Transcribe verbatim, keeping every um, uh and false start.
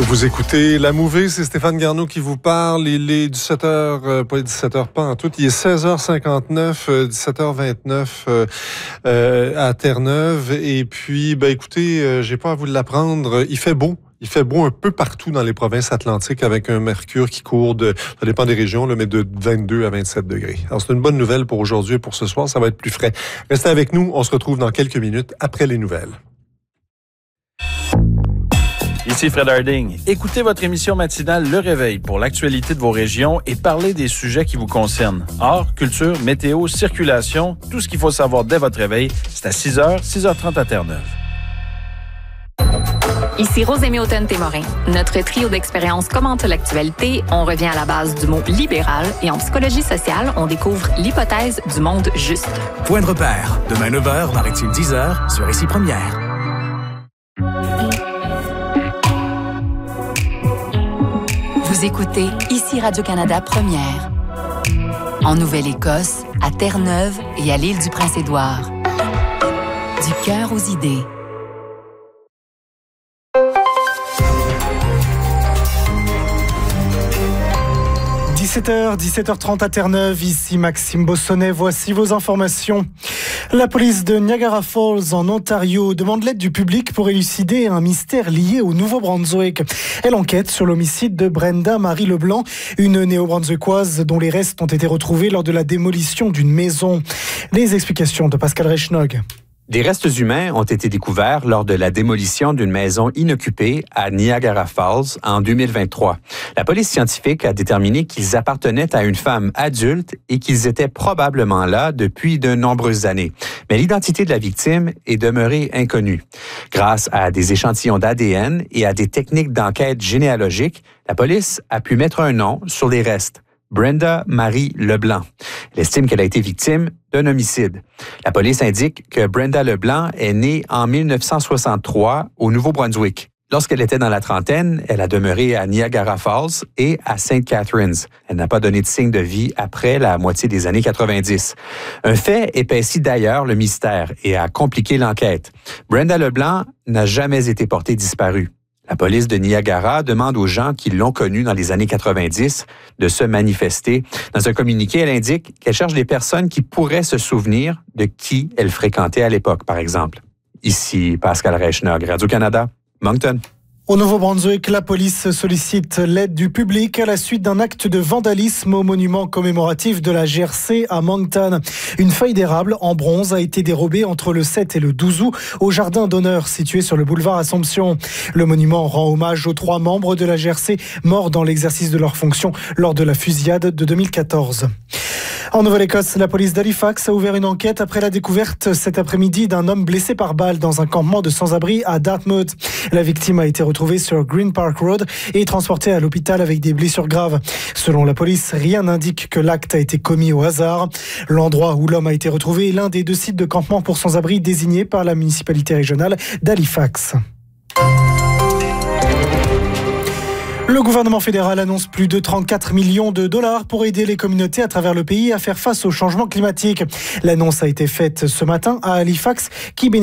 Vous écoutez La Mouvée, c'est Stéphane Garneau qui vous parle. Il est dix-sept heures, euh, pas dix-sept heures pas en tout, il est seize heures cinquante-neuf, euh, dix-sept heures vingt-neuf euh, euh, à Terre-Neuve. Et puis, ben écoutez, euh, j'ai pas à vous l'apprendre, il fait beau. Il fait beau un peu partout dans les provinces atlantiques avec un mercure qui court de, ça dépend des régions, là, mais de vingt-deux à vingt-sept degrés. Alors, c'est une bonne nouvelle pour aujourd'hui et pour ce soir, ça va être plus frais. Restez avec nous, on se retrouve dans quelques minutes après les nouvelles. Ici Fred Harding. Écoutez votre émission matinale Le Réveil pour l'actualité de vos régions et parler des sujets qui vous concernent. Art, culture, météo, circulation, tout ce qu'il faut savoir dès votre réveil, c'est à six heures, six heures trente à Terre-Neuve. Ici Rosémie Hautain-Témorin. Notre trio d'expériences commente l'actualité. On revient à la base du mot libéral et en psychologie sociale, on découvre l'hypothèse du monde juste. Point de repère. Demain neuf heures, Maritime dix heures, sur Ici Première. Vous écoutez Ici Radio-Canada Première. En Nouvelle-Écosse, à Terre-Neuve et à l'île du Prince-Édouard. Du cœur aux idées. dix-sept heures, dix-sept heures trente à Terre-Neuve, ici Maxime Bossonnet, voici vos informations. La police de Niagara Falls en Ontario demande l'aide du public pour élucider un mystère lié au Nouveau-Brunswick. Elle enquête sur l'homicide de Brenda Marie Leblanc, une néo-brunswickoise dont les restes ont été retrouvés lors de la démolition d'une maison. Les explications de Pascal Reichnog. Des restes humains ont été découverts lors de la démolition d'une maison inoccupée à Niagara Falls en deux mille vingt-trois. La police scientifique a déterminé qu'ils appartenaient à une femme adulte et qu'ils étaient probablement là depuis de nombreuses années. Mais l'identité de la victime est demeurée inconnue. Grâce à des échantillons d'A D N et à des techniques d'enquête généalogique, la police a pu mettre un nom sur les restes. Brenda Marie Leblanc. Elle estime qu'elle a été victime d'un homicide. La police indique que Brenda Leblanc est née en mille neuf cent soixante-trois au Nouveau-Brunswick. Lorsqu'elle était dans la trentaine, elle a demeuré à Niagara Falls et à Saint Catharines. Elle n'a pas donné de signe de vie après la moitié des années quatre-vingt-dix. Un fait épaissit d'ailleurs le mystère et a compliqué l'enquête. Brenda Leblanc n'a jamais été portée disparue. La police de Niagara demande aux gens qui l'ont connue dans les années quatre-vingt-dix de se manifester. Dans un communiqué, elle indique qu'elle cherche des personnes qui pourraient se souvenir de qui elle fréquentait à l'époque, par exemple. Ici Pascal Reichnog, Radio-Canada, Moncton. Au Nouveau-Brunswick, la police sollicite l'aide du public à la suite d'un acte de vandalisme au monument commémoratif de la G R C à Moncton. Une feuille d'érable en bronze a été dérobée entre le sept et le douze août au jardin d'honneur situé sur le boulevard Assomption. Le monument rend hommage aux trois membres de la G R C morts dans l'exercice de leurs fonctions lors de la fusillade de deux mille quatorze. En Nouvelle-Écosse, la police d'Halifax a ouvert une enquête après la découverte cet après-midi d'un homme blessé par balle dans un campement de sans-abri à Dartmouth. La victime a été retrouvée sur Green Park Road et transportée à l'hôpital avec des blessures graves. Selon la police, rien n'indique que l'acte a été commis au hasard. L'endroit où l'homme a été retrouvé est l'un des deux sites de campement pour sans-abri désignés par la municipalité régionale d'Halifax. Le gouvernement fédéral annonce plus de trente-quatre millions de dollars pour aider les communautés à travers le pays à faire face au changement climatique. L'annonce a été faite ce matin à Halifax, qui bénéficie